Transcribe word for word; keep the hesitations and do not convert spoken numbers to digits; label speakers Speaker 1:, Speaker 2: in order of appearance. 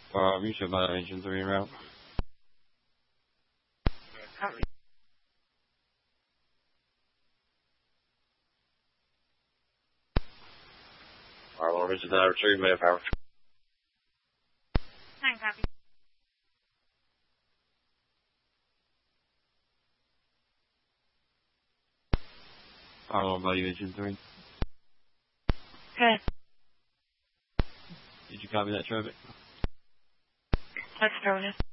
Speaker 1: Um, you should my engine three route.
Speaker 2: Copy.
Speaker 1: Our Lord, engine nine retrieve, man, power.
Speaker 2: Nine copy.
Speaker 1: Our Lord, value engine three.
Speaker 2: Good.
Speaker 1: Did you copy that traffic?
Speaker 2: Let's throw it.